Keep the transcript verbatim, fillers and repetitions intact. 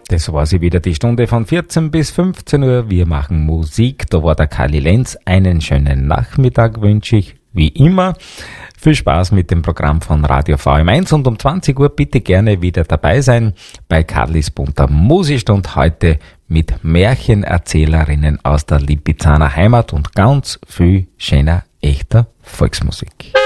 Das war sie wieder, die Stunde von vierzehn bis fünfzehn Uhr. Wir machen Musik. Da war der Kali Lenz. Einen schönen Nachmittag wünsche ich, wie immer. Viel Spaß mit dem Programm von Radio V M eins und um zwanzig Uhr bitte gerne wieder dabei sein bei Karlis bunter Musikstund heute mit Märchenerzählerinnen aus der Lipizzaner Heimat und ganz viel schöner, echter Volksmusik.